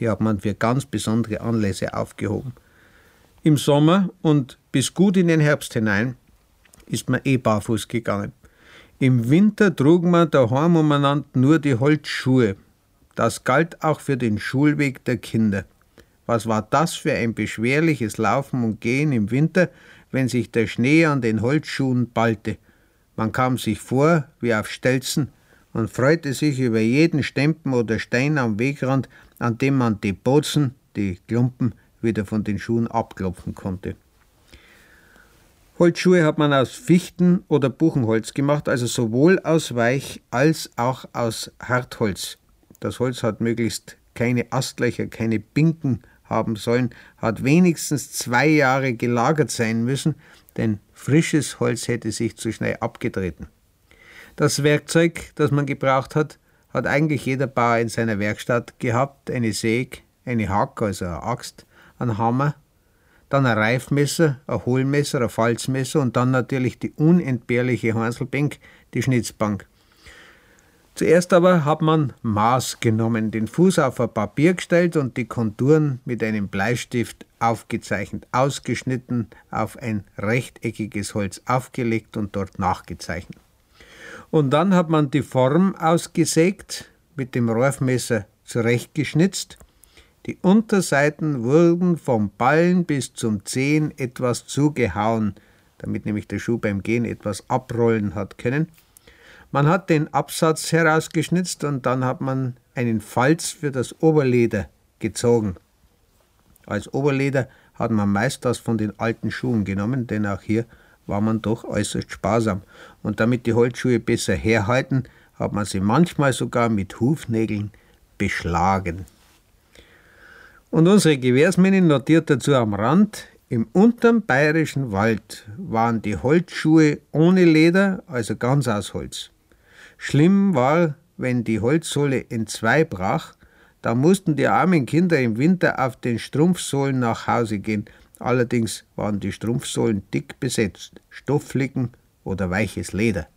Die hat man für ganz besondere Anlässe aufgehoben. Im Sommer und bis gut in den Herbst hinein ist man barfuß gegangen. Im Winter trug man daheim umeinander nur die Holzschuhe. Das galt auch für den Schulweg der Kinder. Was war das für ein beschwerliches Laufen und Gehen im Winter, wenn sich der Schnee an den Holzschuhen ballte. Man kam sich vor wie auf Stelzen und freute sich über jeden Stempen oder Stein am Wegrand, an dem man die Bozen, die Klumpen, wieder von den Schuhen abklopfen konnte. Holzschuhe hat man aus Fichten- oder Buchenholz gemacht, also sowohl aus Weich- als auch aus Hartholz. Das Holz hat möglichst keine Astlöcher, keine Binken haben sollen, hat wenigstens 2 Jahre gelagert sein müssen, denn frisches Holz hätte sich zu schnell abgetreten. Das Werkzeug, das man gebraucht hat, hat eigentlich jeder Bauer in seiner Werkstatt gehabt: eine Säge, eine Hack, also eine Axt, ein Hammer, dann ein Reifmesser, ein Hohlmesser, ein Falzmesser und dann natürlich die unentbehrliche Heinzelbank, die Schnitzbank. Zuerst aber hat man Maß genommen, den Fuß auf ein Papier gestellt und die Konturen mit einem Bleistift aufgezeichnet, ausgeschnitten, auf ein rechteckiges Holz aufgelegt und dort nachgezeichnet. Und dann hat man die Form ausgesägt, mit dem Reifmesser zurechtgeschnitzt. Die Unterseiten wurden vom Ballen bis zum Zehen etwas zugehauen, damit nämlich der Schuh beim Gehen etwas abrollen hat können. Man hat den Absatz herausgeschnitzt und dann hat man einen Falz für das Oberleder gezogen. Als Oberleder hat man meist das von den alten Schuhen genommen, denn auch hier war man doch äußerst sparsam. Und damit die Holzschuhe besser herhalten, hat man sie manchmal sogar mit Hufnägeln beschlagen. Und unsere Gewährsmännin notiert dazu am Rand: im unteren bayerischen Wald waren die Holzschuhe ohne Leder, also ganz aus Holz. Schlimm war, wenn die Holzsohle entzwei brach, da mussten die armen Kinder im Winter auf den Strumpfsohlen nach Hause gehen. Allerdings waren die Strumpfsohlen dick besetzt, Stoffflicken oder weiches Leder.